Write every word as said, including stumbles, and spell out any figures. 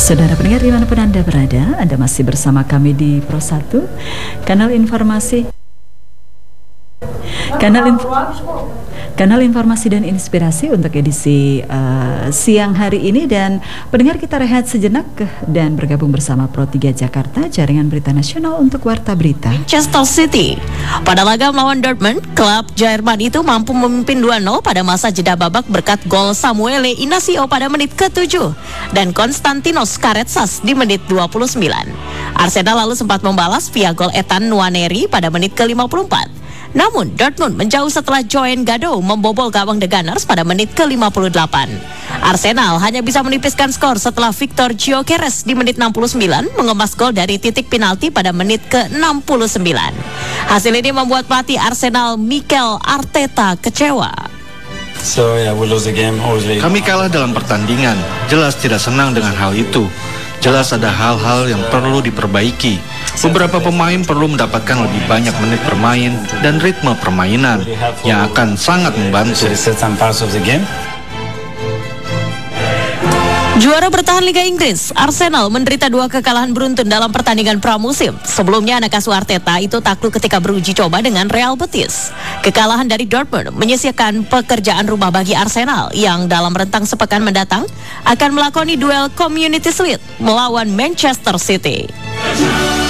Saudara pendengar dimanapun Anda berada, Anda masih bersama kami di Pro satu, kanal informasi Kanal, inf kanal informasi dan inspirasi untuk edisi uh, siang hari ini. Dan pendengar, kita rehat sejenak dan bergabung bersama Pro tiga Jakarta, jaringan berita nasional untuk Warta Berita. Manchester City pada laga melawan Dortmund, klub Jerman itu mampu memimpin dua nol pada masa jeda babak berkat gol Samuele Inacio pada menit ketujuh dan Konstantinos Karetsas di menit dua puluh sembilan. Arsenal lalu sempat membalas via gol Ethan Nwaneri pada menit ke lima puluh empat. Namun Dortmund menjauh setelah Joen Gado membobol gawang The Gunners pada menit ke lima puluh delapan. Arsenal hanya bisa menipiskan skor setelah Victor Gyökeres di menit enam puluh sembilan mengemas gol dari titik penalti pada menit ke enam puluh sembilan. Hasil ini membuat pelatih Arsenal Mikel Arteta kecewa. So, yeah, we lose the game, obviously. Kami kalah dalam pertandingan, jelas tidak senang dengan hal itu. Jelas ada hal-hal yang perlu diperbaiki. Beberapa pemain perlu mendapatkan lebih banyak menit bermain dan ritme permainan yang akan sangat membantu. Juara bertahan Liga Inggris, Arsenal menderita dua kekalahan beruntun dalam pertandingan pramusim. Sebelumnya anak asuh Arteta itu takluk ketika beruji coba dengan Real Betis. Kekalahan dari Dortmund menyisihkan pekerjaan rumah bagi Arsenal yang dalam rentang sepekan mendatang akan melakoni duel Community Shield melawan Manchester City.